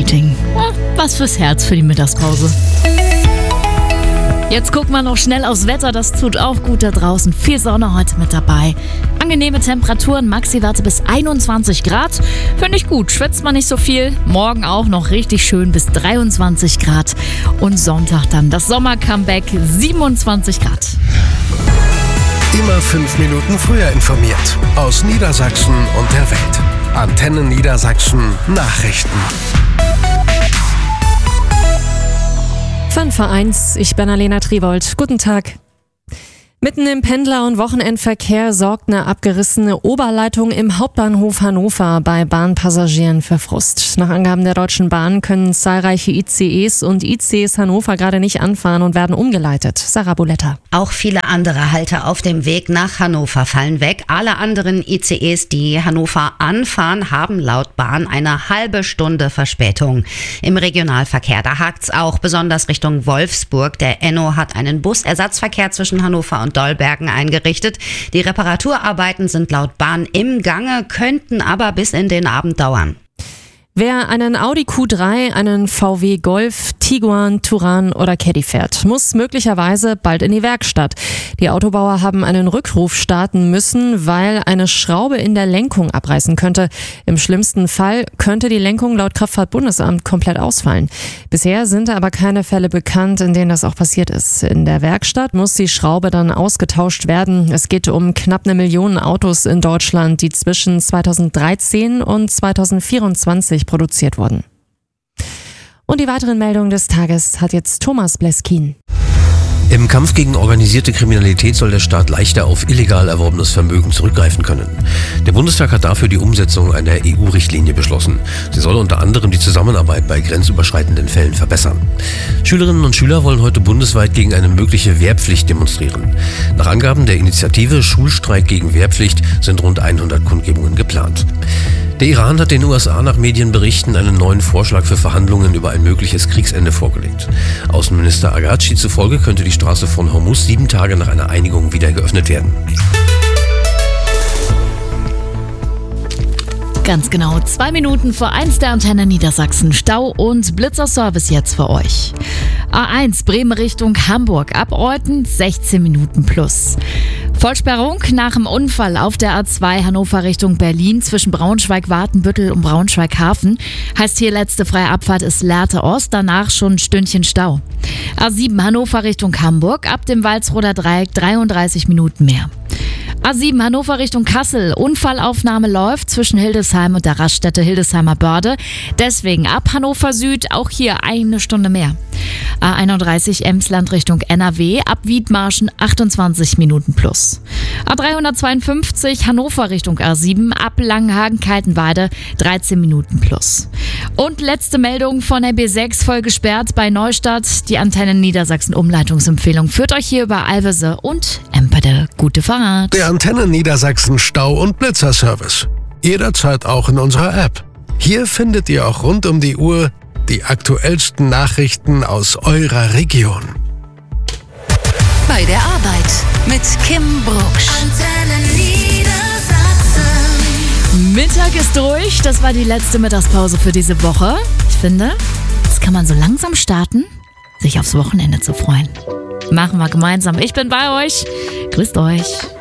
Meeting. Was fürs Herz für die Mittagspause. Jetzt gucken wir noch schnell aufs Wetter, das tut auch gut da draußen. Viel Sonne heute mit dabei. Angenehme Temperaturen, Maxi-Werte bis 21 Grad. Finde ich gut, schwitzt man nicht so viel. Morgen auch noch richtig schön bis 23 Grad. Und Sonntag dann das Sommer-Comeback, 27 Grad. Immer 5 Minuten früher informiert. Aus Niedersachsen und der Welt. Antenne Niedersachsen Nachrichten. 5:01, ich bin Alena Triwold. Guten Tag. Mitten im Pendler- und Wochenendverkehr sorgt eine abgerissene Oberleitung im Hauptbahnhof Hannover bei Bahnpassagieren für Frust. Nach Angaben der Deutschen Bahn können zahlreiche ICEs und ICs Hannover gerade nicht anfahren und werden umgeleitet. Sarah Buletta. Auch viele andere Halter auf dem Weg nach Hannover fallen weg. Alle anderen ICEs, die Hannover anfahren, haben laut Bahn eine halbe Stunde Verspätung. Im Regionalverkehr, da hakt's auch, besonders Richtung Wolfsburg. Der Enno hat einen Busersatzverkehr zwischen Hannover und Dollbergen eingerichtet. Die Reparaturarbeiten sind laut Bahn im Gange, könnten aber bis in den Abend dauern. Wer einen Audi Q3, einen VW Golf, Tiguan, Touran oder Caddy fährt, muss möglicherweise bald in die Werkstatt. Die Autobauer haben einen Rückruf starten müssen, weil eine Schraube in der Lenkung abreißen könnte. Im schlimmsten Fall könnte die Lenkung laut Kraftfahrtbundesamt komplett ausfallen. Bisher sind aber keine Fälle bekannt, in denen das auch passiert ist. In der Werkstatt muss die Schraube dann ausgetauscht werden. Es geht um knapp 1 Million Autos in Deutschland, die zwischen 2013 und 2024 produziert wurden. Und die weiteren Meldungen des Tages hat jetzt Thomas Bleskin. Im Kampf gegen organisierte Kriminalität soll der Staat leichter auf illegal erworbenes Vermögen zurückgreifen können. Der Bundestag hat dafür die Umsetzung einer EU-Richtlinie beschlossen. Sie soll unter anderem die Zusammenarbeit bei grenzüberschreitenden Fällen verbessern. Schülerinnen und Schüler wollen heute bundesweit gegen eine mögliche Wehrpflicht demonstrieren. Nach Angaben der Initiative Schulstreik gegen Wehrpflicht sind rund 100 Kundgebungen geplant. Der Iran hat den USA nach Medienberichten einen neuen Vorschlag für Verhandlungen über ein mögliches Kriegsende vorgelegt. Außenminister Agaci zufolge könnte die Straße von Hormuz 7 Tage nach einer Einigung wieder geöffnet werden. Ganz genau, 2 Minuten vor 1 der Antenne Niedersachsen. Stau und Blitzerservice jetzt für euch. A1 Bremen Richtung Hamburg, ab Orten 16 Minuten plus. Vollsperrung nach dem Unfall auf der A2 Hannover Richtung Berlin zwischen Braunschweig-Watenbüttel und Braunschweig-Hafen. Heißt hier letzte freie Abfahrt ist Lehrte Ost, danach schon ein Stündchen Stau. A7 Hannover Richtung Hamburg, ab dem Walsroder Dreieck 33 Minuten mehr. A7 Hannover Richtung Kassel. Unfallaufnahme läuft zwischen Hildesheim und der Raststätte Hildesheimer Börde. Deswegen ab Hannover Süd auch hier 1 Stunde mehr. A31 Emsland Richtung NRW. Ab Wiedmarschen 28 Minuten plus. A352 Hannover Richtung A7. Ab Langenhagen-Kaltenweide 13 Minuten plus. Und letzte Meldung von der B6 voll gesperrt bei Neustadt. Die Antenne Niedersachsen Umleitungsempfehlung führt euch hier über Alvese und Empede. Gute Fahrt. Der Antenne Niedersachsen Stau- und Blitzerservice. Jederzeit auch in unserer App. Hier findet ihr auch rund um die Uhr die aktuellsten Nachrichten aus eurer Region. Bei der Arbeit mit Kim Brucksch. Antenne Niedersachsen. Mittag ist durch. Das war die letzte Mittagspause für diese Woche. Ich finde, jetzt kann man so langsam starten, sich aufs Wochenende zu freuen. Machen wir gemeinsam. Ich bin bei euch. Grüßt euch.